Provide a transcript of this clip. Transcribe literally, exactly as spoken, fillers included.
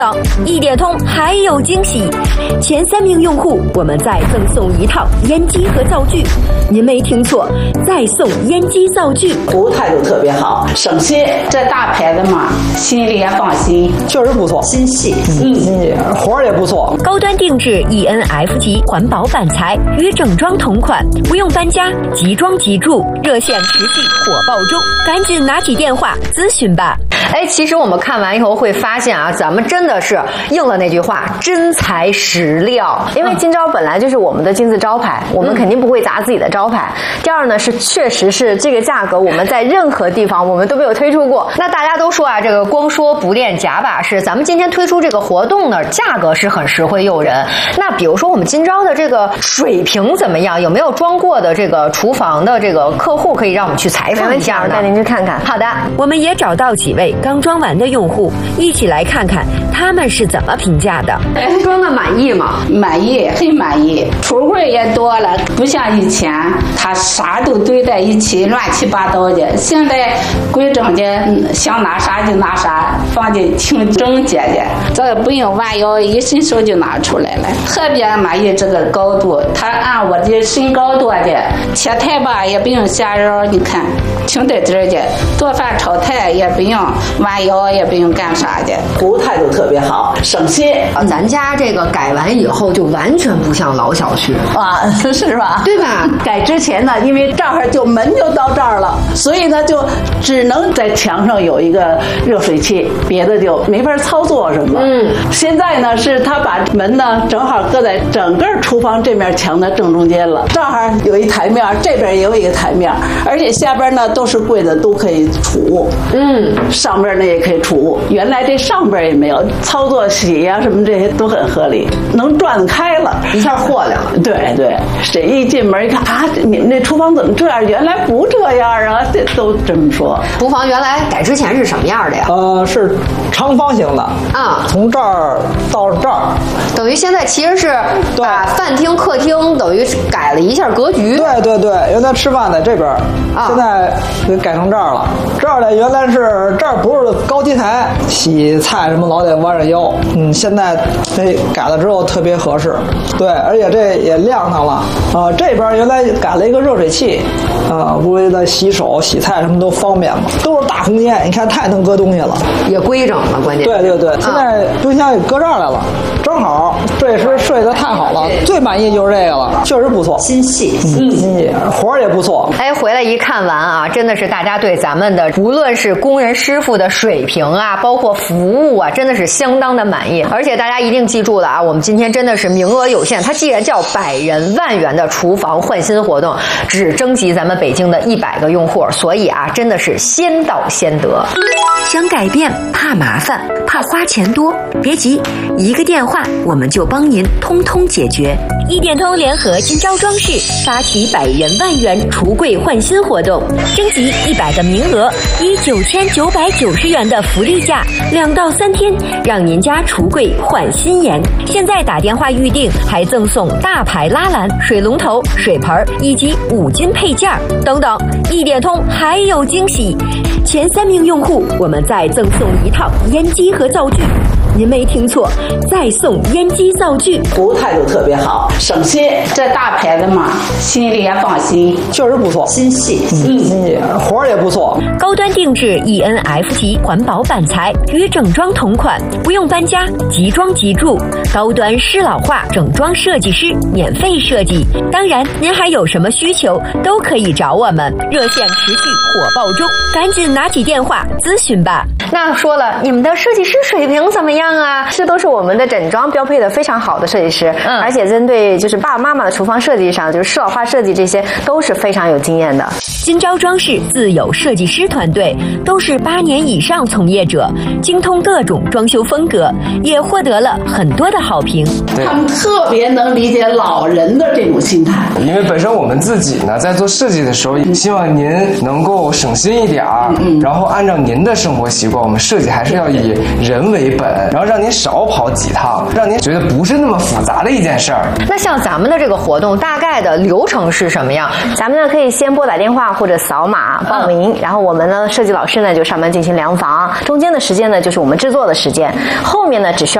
一点通还有惊喜，前三名用户我们再赠送一套烟机和灶具。您没听错，再送烟机灶具， 服务态度特别好，省心。 这大牌子嘛，心里也放心， 确实不错， 心细， 嗯，活儿也不错。 高端定制 E N F 级环保板材，与整装同款，不用搬家，即装即住。热线持续火爆中，赶紧拿起电话咨询吧。 哎，其实我们看完以后会发现啊，咱们真的是应了那句话，真材实料。因为金招本来就是我们的金字招牌，我们肯定不会砸自己的招牌。第二呢，是确实是这个价格，我们在任何地方我们都没有推出过。那大家都说啊，这个光说不练假把式，咱们今天推出这个活动呢，价格是很实惠诱人。那比如说我们金招的这个水平怎么样？有没有装过的这个厨房的这个客户可以让我们去采访一下呢？带您去看看。好的， 我们也找到几位刚装完的用户，一起来看看他们是怎么评价的。 装的满意吗？ 满意，很满意。橱柜也多了，不像以前他啥都堆在一起，乱七八糟的。现在规整的，想拿啥就拿啥，放的挺整洁的，这个不用弯腰，一伸手就拿出来了。特别满意这个高度，它按我的身高多的，切菜吧也不用下腰，你看挺得劲的。做饭炒菜也不用弯腰，也不用干啥的， 服务态度特别好，省心。 咱家这个改完以后就完全不像老小区啊，是吧？ 对吧？ 改之前呢，因为这儿就门就到这儿了，所以呢就只能在墙上有一个热水器，别的就没法操作什么。嗯，现在呢是他把门呢正好搁在整个厨房这面墙的正中间了，正好有一台面，这边也有一个台面，而且下边呢都是柜子，都可以储物。嗯，上边呢也可以储物。原来这上边也没有，操作洗呀、啊、什么这些都很合理，能转开了， 一下豁亮了。 对对，谁一进门一看啊，你们这厨房怎么这样？原来不这样啊，这都这么说。 厨房原来改之前是什么样的呀？ 呃，是长方形的啊， 从这儿到这儿， 等于现在其实是把饭厅、客厅等于改了一下格局。 对对对，原来吃饭在这边，啊、现在给改成这儿了。这儿呢，原来是这儿不是高级台，洗菜什么老得弯着腰。嗯，现在这改了之后特别合适。对，而且这也亮堂了。啊、呃，这边原来改了一个热水器，啊、呃，为了洗手、洗菜什么都方便嘛。都是大空间，你看太能搁东西了， 也规整了，关键。 对对对，现在冰箱也搁这儿来了，正好这时睡得太好了，最满意就是这个了，确实不错， 心细， 嗯，心细，活儿也不错。 哎，回来一看完啊，真的是大家对咱们的无论是工人师傅的水平啊，包括服务啊，真的是相当的满意。而且大家一定记住了啊，我们今天真的是名额有限，它既然叫百人万元的厨房换新活动，只征集咱们北京的一百个用户，所以啊，真的是先到先得。 想改变，怕麻烦，怕花钱多，别急，一个电话我们就帮您通通解决。一点通联合金招装饰发起百人万元橱柜换新活动，征集一百个名额，以九千九百九十元的福利价，两到三天让您家橱柜换新颜。现在打电话预定，还赠送大牌拉篮、水龙头、水盆以及五金配件等等。一点通还有惊喜，前三名用户我们再赠送一套烟机和灶具。您没听错，再送烟机灶具， 服务态度特别好，省心。 这大牌子嘛，心里也放心， 确实不错， 心细， 嗯，心细，活儿也不错。 高端定制 E N F 级环保板材，与整装同款，不用搬家，即装即住。高端适老化整装设计师免费设计。当然，您还有什么需求，都可以找我们。热线持续火爆中，赶紧拿起电话咨询吧。 那说了，你们的设计师水平怎么样啊？这都是我们的整装标配的非常好的设计师，嗯，而且针对就是爸爸妈妈的厨房设计上，就是适老化设计这些都是非常有经验的。 金招装饰自有设计师团队，都是八年以上从业者，精通各种装修风格，也获得了很多的好评。 他们特别能理解老人的这种心态， 因为本身我们自己呢，在做设计的时候，希望您能够省心一点儿，嗯，然后按照您的生活习惯，我们设计还是要以人为本，然后让您少少跑几趟，让您觉得不是那么复杂的一件事儿。 那像咱们的这个活动，大概的流程是什么样？咱们呢可以先拨打电话或者扫码报名，嗯、然后我们呢设计老师呢就上门进行量房，中间的时间呢就是我们制作的时间，后面呢只需要